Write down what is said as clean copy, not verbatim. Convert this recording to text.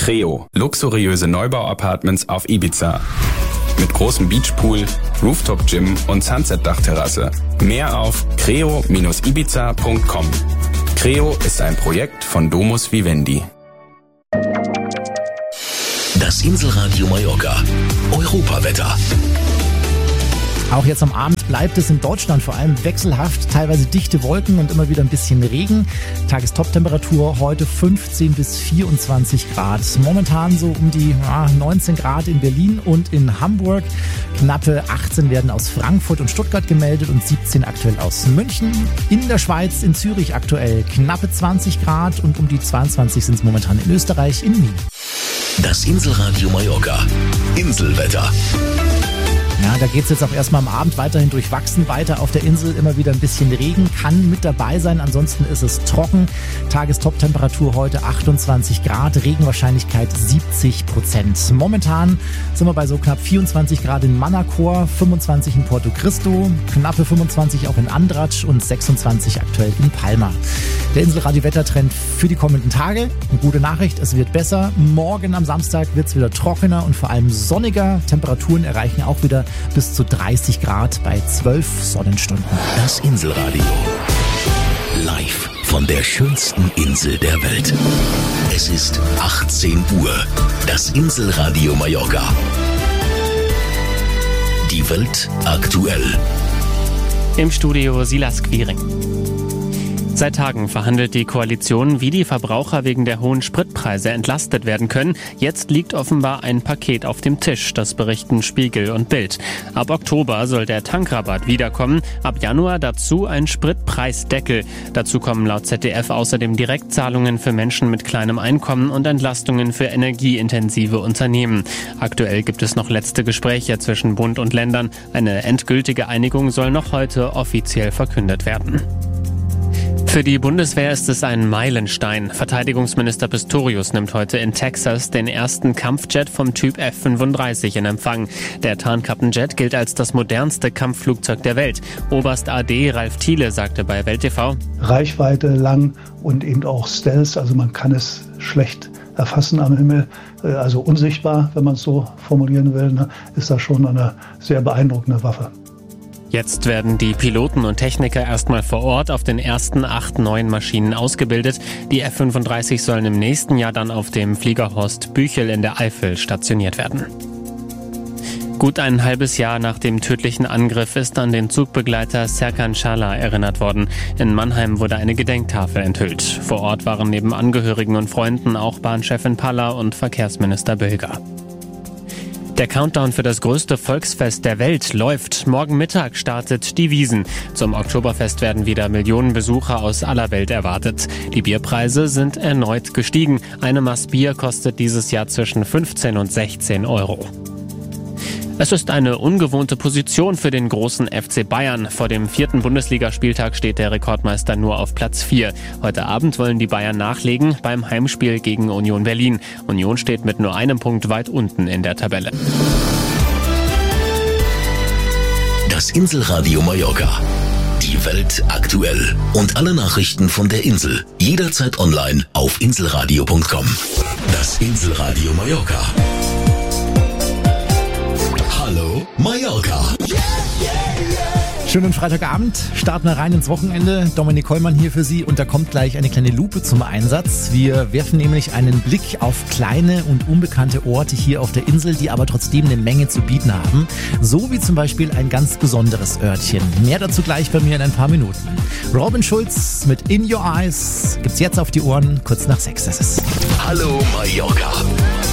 Creo, luxuriöse Neubau-Apartments auf Ibiza. Mit großem Beachpool, Rooftop-Gym und Sunset-Dachterrasse. Mehr auf creo-ibiza.com. Creo ist ein Projekt von Domus Vivendi. Das Inselradio Mallorca. Europawetter. Auch jetzt am Abend bleibt es in Deutschland vor allem wechselhaft, teilweise dichte Wolken und immer wieder ein bisschen Regen. Tagestoptemperatur heute 15 bis 24 Grad. Momentan so um die 19 Grad in Berlin und in Hamburg. Knappe 18 werden aus Frankfurt und Stuttgart gemeldet und 17 aktuell aus München. In der Schweiz, in Zürich aktuell knappe 20 Grad und um die 22 sind es momentan in Österreich, in Wien. Das Inselradio Mallorca. Inselwetter. Ja, da geht's jetzt auch erstmal am Abend weiterhin durchwachsen. Weiter auf der Insel immer wieder ein bisschen Regen, kann mit dabei sein. Ansonsten ist es trocken. Tagestoptemperatur heute 28 Grad, Regenwahrscheinlichkeit 70%. Momentan sind wir bei so knapp 24 Grad in Manacor, 25 in Porto Cristo, knappe 25 auch in Andratsch und 26 aktuell in Palma. Der Inselradio-Wettertrend für die kommenden Tage. Eine gute Nachricht, es wird besser. Morgen am Samstag wird's wieder trockener und vor allem sonniger. Temperaturen erreichen auch wieder bis zu 30 Grad bei 12 Sonnenstunden. Das Inselradio. Live von der schönsten Insel der Welt. Es ist 18 Uhr. Das Inselradio Mallorca. Die Welt aktuell. Im Studio Silas Quiring. Seit Tagen verhandelt die Koalition, wie die Verbraucher wegen der hohen Spritpreise entlastet werden können. Jetzt liegt offenbar ein Paket auf dem Tisch, das berichten Spiegel und Bild. Ab Oktober soll der Tankrabatt wiederkommen, ab Januar dazu ein Spritpreisdeckel. Dazu kommen laut ZDF außerdem Direktzahlungen für Menschen mit kleinem Einkommen und Entlastungen für energieintensive Unternehmen. Aktuell gibt es noch letzte Gespräche zwischen Bund und Ländern. Eine endgültige Einigung soll noch heute offiziell verkündet werden. Für die Bundeswehr ist es ein Meilenstein. Verteidigungsminister Pistorius nimmt heute in Texas den ersten Kampfjet vom Typ F-35 in Empfang. Der Tarnkappenjet gilt als das modernste Kampfflugzeug der Welt. Oberst AD Ralf Thiele sagte bei Welt TV: Reichweite lang und eben auch Stealth, also man kann es schlecht erfassen am Himmel, also unsichtbar, wenn man es so formulieren will, ist das schon eine sehr beeindruckende Waffe. Jetzt werden die Piloten und Techniker erstmal vor Ort auf den ersten 8 neuen Maschinen ausgebildet. Die F-35 sollen im nächsten Jahr dann auf dem Fliegerhorst Büchel in der Eifel stationiert werden. Gut ein halbes Jahr nach dem tödlichen Angriff ist an den Zugbegleiter Serkan Şalar erinnert worden. In Mannheim wurde eine Gedenktafel enthüllt. Vor Ort waren neben Angehörigen und Freunden auch Bahnchefin Palla und Verkehrsminister Bölger. Der Countdown für das größte Volksfest der Welt läuft. Morgen Mittag startet die Wiesn. Zum Oktoberfest werden wieder Millionen Besucher aus aller Welt erwartet. Die Bierpreise sind erneut gestiegen. Eine Maß Bier kostet dieses Jahr zwischen 15 und 16 Euro. Es ist eine ungewohnte Position für den großen FC Bayern. Vor dem 4. Bundesligaspieltag steht der Rekordmeister nur auf Platz 4. Heute Abend wollen die Bayern nachlegen beim Heimspiel gegen Union Berlin. Union steht mit nur einem Punkt weit unten in der Tabelle. Das Inselradio Mallorca. Die Welt aktuell. Und alle Nachrichten von der Insel. Jederzeit online auf inselradio.com. Das Inselradio Mallorca. Hallo Mallorca. Schönen Freitagabend, starten wir rein ins Wochenende. Dominik Kollmann hier für Sie und da kommt gleich eine kleine Lupe zum Einsatz. Wir werfen nämlich einen Blick auf kleine und unbekannte Orte hier auf der Insel, die aber trotzdem eine Menge zu bieten haben. So wie zum Beispiel ein ganz besonderes Örtchen. Mehr dazu gleich bei mir in ein paar Minuten. Robin Schulz mit In Your Eyes gibt's jetzt auf die Ohren, kurz nach 6 ist es. Hallo Mallorca.